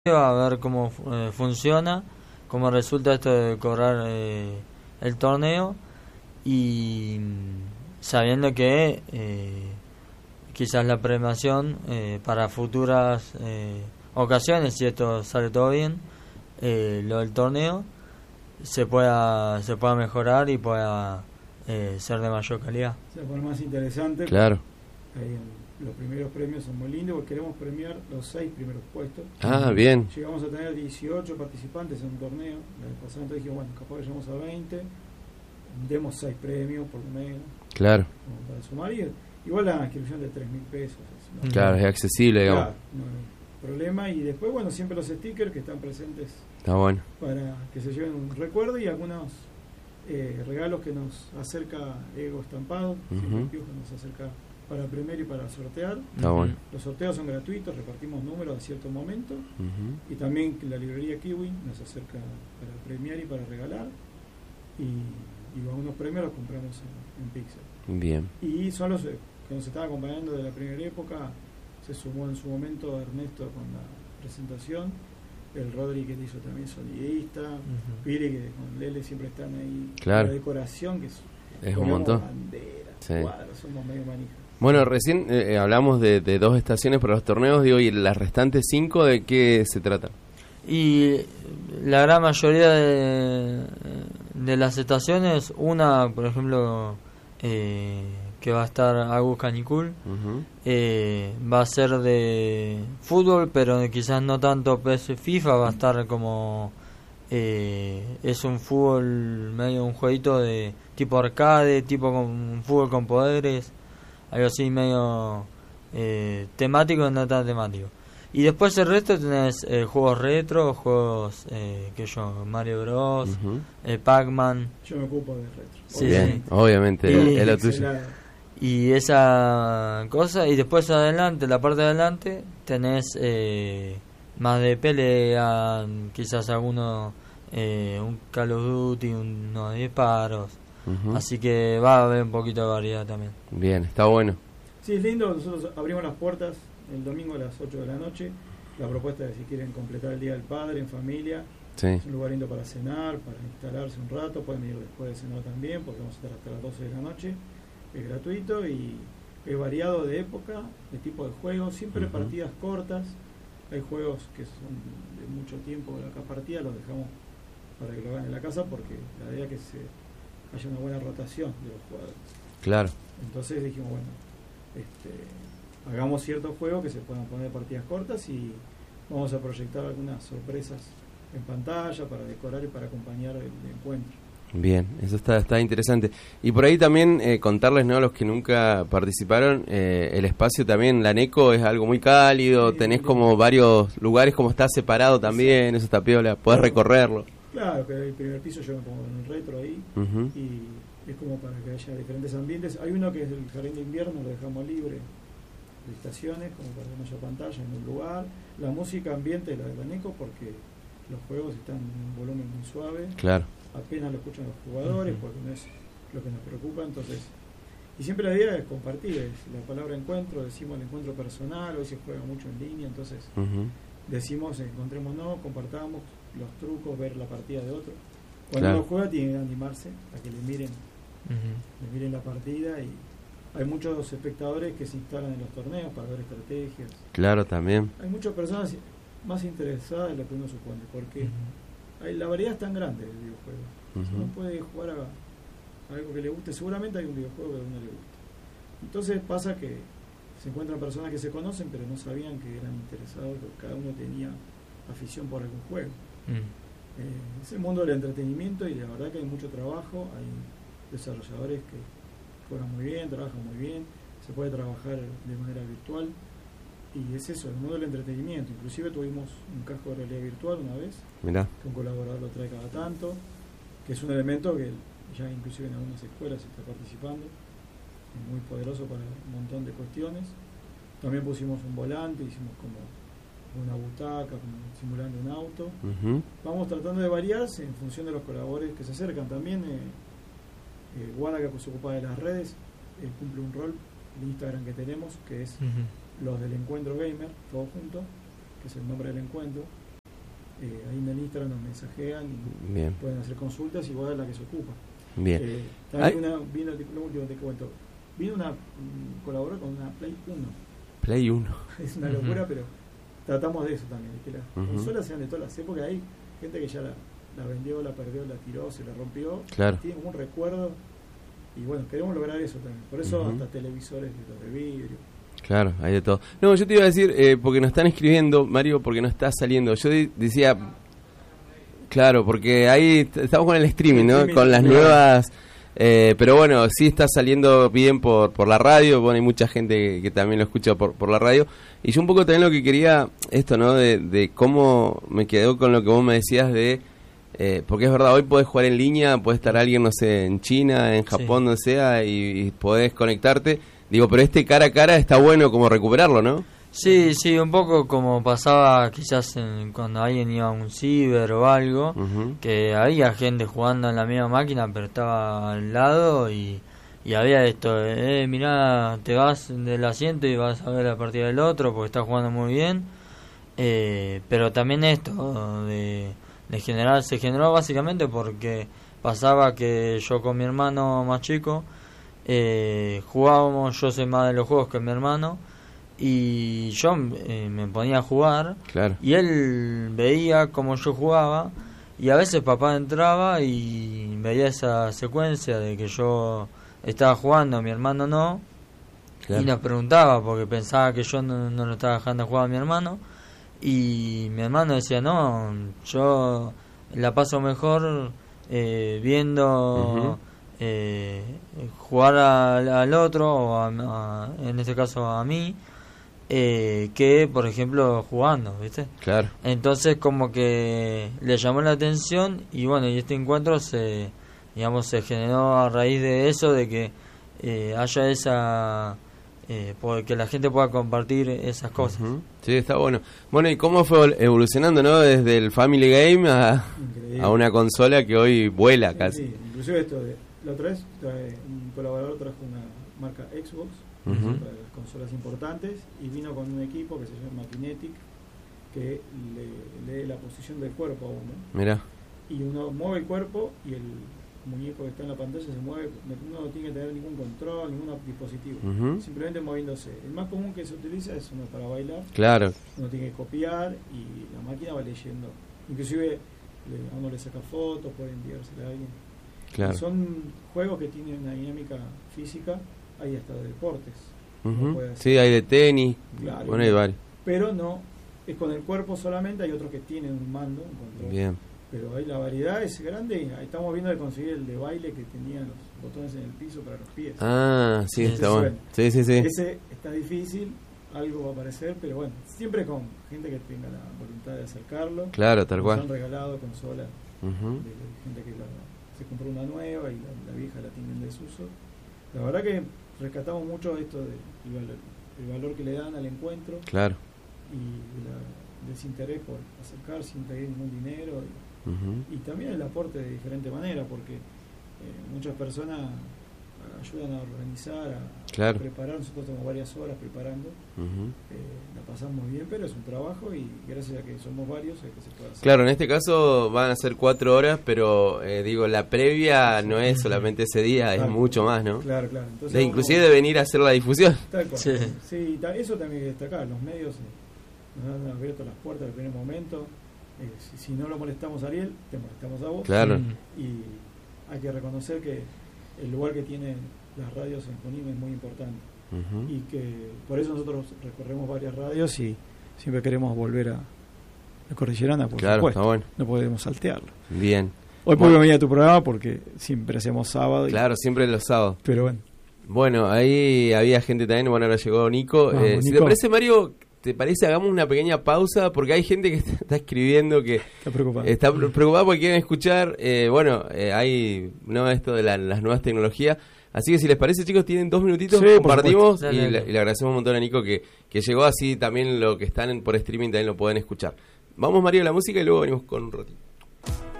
a ver cómo funciona, cómo resulta esto de cobrar el torneo y sabiendo que quizás la premiación para futuras ocasiones, si esto sale todo bien, lo del torneo se pueda mejorar y pueda ser de mayor calidad. Se pone más interesante. Claro. Los primeros premios son muy lindos porque queremos premiar los 6 primeros puestos. Ah, bien. Llegamos a tener 18 participantes en un torneo. La vez pasada entonces dijimos, bueno, capaz que llegamos a 20, demos 6 premios por lo menos. Claro. Como para sumar. Y igual la inscripción de 3.000 pesos. ¿No? Claro, es accesible, digamos. Claro, no hay problema. Y después, bueno, siempre los stickers que están presentes Está bueno. para que se lleven un recuerdo y algunos regalos que nos acerca Ego Estampado, Ujú. que nos acerca para premiar y para sortear. Está bueno. Los sorteos son gratuitos, repartimos números a cierto momento. Ujú. Y también la librería Kiwi nos acerca para premiar y para regalar. Y algunos premios los compramos en Pixel. Bien. Y son los que nos estaban acompañando de la primera época. Se sumó en su momento Ernesto con la presentación. El Rodri que hizo también sonidista. Piri que con Lele siempre están ahí. Claro. La decoración que Es un montón. Banderas, Sí. cuadros, somos medio manijas. Bueno, recién hablamos de 2 estaciones para los torneos, digo, y las restantes 5, ¿de qué se trata? Y la gran mayoría de las estaciones, una, por ejemplo, que va a estar Agus Canicul, Ujú. va a ser de fútbol, pero quizás no tanto PS FIFA, va a estar como es un fútbol medio un jueguito de tipo arcade, tipo con un fútbol con poderes, algo así medio temático, no tan temático. Y después el resto tenés juegos retro, juegos que yo, Mario Bros, Ujú. Pac-Man. Yo me ocupo de retro. Sí, Bien, sí. obviamente, Y- es lo tuyo. Pixelado. Y esa cosa, y después adelante, la parte de adelante, tenés más de pelea, quizás alguno, un Call of Duty, unos disparos. Ujú. Así que va a haber un poquito de variedad también. Bien, está bueno. Sí, es lindo. Nosotros abrimos las puertas el domingo a las 8 de la noche. La propuesta es si quieren completar el Día del Padre en familia. Sí. Es un lugar lindo para cenar, para instalarse un rato. Pueden ir después de cenar también, porque vamos a estar hasta las 12 de la noche. Es gratuito y es variado de época, de tipo de juegos. Siempre Ujú. partidas cortas. Hay juegos que son de mucho tiempo. La partida los dejamos para que lo hagan en la casa, porque la idea es que haya una buena rotación de los jugadores. Claro. Entonces dijimos, bueno, hagamos ciertos juegos que se puedan poner partidas cortas y vamos a proyectar algunas sorpresas en pantalla para decorar y para acompañar el encuentro. Bien, eso está interesante. Y por ahí también contarles, ¿no? A los que nunca participaron, el espacio también, la NECO es algo muy cálido, Sí, tenés muy como lindo. varios lugares, como está separado también, eso está piola, podés Claro. recorrerlo. Claro, que el primer piso yo me pongo en el retro ahí Ujú. y es como para que haya diferentes ambientes. Hay uno que es el jardín de invierno, lo dejamos libre de estaciones, como para que no haya pantalla en un lugar. La música ambiente la de la NECO, porque los juegos están en un volumen muy suave. Claro. Apenas lo escuchan los jugadores, porque no es lo que nos preocupa. Entonces, y siempre la idea es compartir, es la palabra encuentro, decimos el encuentro personal. Hoy se juega mucho en línea, entonces Ujú. decimos encontrémonos, compartamos los trucos, ver la partida de otro. Cuando Claro. uno juega tiene que animarse a que le miren la partida, y hay muchos espectadores que se instalan en los torneos para ver estrategias. Claro, también. Hay muchas personas más interesadas de lo que uno supone, porque la variedad es tan grande del videojuego. Si Ujú. uno puede jugar a algo que le guste, seguramente hay un videojuego que a uno le gusta. Entonces pasa que se encuentran personas que se conocen pero no sabían que eran interesados, porque cada uno tenía afición por algún juego. Es el mundo del entretenimiento y la verdad que hay mucho trabajo, hay desarrolladores que juegan muy bien, trabajan muy bien, se puede trabajar de manera virtual. Y es eso, el mundo del entretenimiento. Inclusive tuvimos un casco de realidad virtual una vez, Mirá. que un colaborador lo trae cada tanto, que es un elemento que ya inclusive en algunas escuelas se está participando, es muy poderoso para un montón de cuestiones. También pusimos un volante, hicimos como una butaca, como simulando un auto. Ujú. Vamos tratando de variarse en función de los colaboradores que se acercan. También Guada, que se ocupa de las redes, cumple un rol de Instagram que tenemos, que es los del Encuentro Gamer, todos juntos, que es el nombre del encuentro. ahí en el Instagram nos mensajean y Bien. pueden hacer consultas igual a la que se ocupa. Bien. También vino, lo último te cuento, colaboró con una Play 1. Play 1. Es una locura, pero tratamos de eso también, de que las consolas sean de todas las épocas. Hay gente que ya la vendió, la perdió, la tiró, se la rompió, Claro. tiene como un recuerdo, y bueno, queremos lograr eso también. Por eso hasta televisores de vidrio. Claro, hay de todo. No, yo te iba a decir, porque nos están escribiendo, Mario, porque no está saliendo. Yo decía, claro, porque ahí estamos con el streaming, ¿no? Con las nuevas... pero bueno, sí está saliendo bien por la radio. Bueno, hay mucha gente que también lo escucha por la radio. Y yo un poco también lo que quería, esto, ¿no? De cómo me quedó con lo que vos me decías de... porque es verdad, hoy podés jugar en línea, puede estar alguien, no sé, en China, en Japón, donde sea, y podés conectarte. Digo, pero cara a cara está bueno como recuperarlo, ¿no? Sí, un poco como pasaba quizás cuando alguien iba a un ciber o algo, que había gente jugando en la misma máquina, pero estaba al lado y había esto, mirá, te vas del asiento y vas a ver la partida del otro porque está jugando muy bien, pero también esto de generar, se generó básicamente porque pasaba que yo con mi hermano más chico jugábamos, yo sé más de los juegos que mi hermano, y yo me ponía a jugar, claro. Y él veía cómo yo jugaba, y a veces papá entraba y veía esa secuencia de que yo estaba jugando, mi hermano no, claro. Y nos preguntaba porque pensaba que yo no lo estaba dejando jugar a mi hermano, y mi hermano decía, no, yo la paso mejor viendo jugar al otro, o en este caso a mí, que por ejemplo jugando, ¿viste? Claro. Entonces como que le llamó la atención, y bueno, y este encuentro se generó a raíz de eso, de que haya esa que la gente pueda compartir esas cosas. Sí, está bueno. Bueno, ¿y cómo fue evolucionando, no? Desde el Family Game a una consola que hoy vuela casi. Sí, inclusive la otra vez un colaborador trajo una marca Xbox, para las consolas importantes, y vino con un equipo que se llama Kinetic, que le lee la posición del cuerpo a uno. Mirá. Y uno mueve el cuerpo y el muñeco que está en la pantalla se mueve. Uno no tiene que tener ningún control, ningún dispositivo, simplemente moviéndose. El más común que se utiliza es uno para bailar. Claro. Uno tiene que copiar y la máquina va leyendo. Inclusive a uno le saca fotos, puede enviársela a alguien. Claro. Son juegos que tienen una dinámica física, hay hasta de deportes. Sí, hay de tenis, claro, bueno, hay varios. Pero no, es con el cuerpo solamente, hay otros que tienen un mando, un control. Bien. Pero ahí la variedad es grande, y estamos viendo de conseguir el de baile que tenía los botones en el piso para los pies. Ah, sí, está bueno. Sí. Ese está difícil, algo va a aparecer, pero bueno, siempre con gente que tenga la voluntad de acercarlo. Claro, tal cual. Nos han regalado consolas de gente que se compró una nueva y la vieja la tiene en desuso. La verdad que rescatamos mucho esto del valor que le dan al encuentro. Claro. Y el desinterés por acercar sin pedir ningún dinero. Y también el aporte de diferente manera, porque muchas personas ayudan a organizar, a preparar. Nosotros tenemos varias horas preparando, la pasamos bien, pero es un trabajo, y gracias a que somos varios es que se puede hacer. Claro, en este caso van a ser 4 horas, pero digo, la previa no es solamente ese día, es mucho más, ¿no? Claro. Entonces, inclusive de venir a hacer la difusión. Tal cual. Sí, eso también hay que destacar. Los medios nos han abierto las puertas al primer momento. Si no lo molestamos a Ariel, te molestamos a vos. Claro. Y hay que reconocer que el lugar que tienen las radios en Junín es muy importante, y que por eso nosotros recorremos varias radios y siempre queremos volver a Cordillerana, por supuesto. Está bueno. No podemos saltearlo. Bien. Hoy podemos venir a tu programa porque siempre hacemos sábado. Claro, siempre los sábados. Pero bueno. Bueno, ahí había gente también. Bueno, ahora llegó Nico. Si te parece, Mario, ¿te parece hagamos una pequeña pausa? Porque hay gente que está escribiendo que está preocupada porque quieren escuchar. Hay esto de las nuevas tecnologías. Así que si les parece, chicos, tienen 2 minutitos, compartimos y le agradecemos un montón a Nico que llegó. Así también lo que están por streaming también lo pueden escuchar. Vamos, Mario, a la música y luego venimos con un ratito.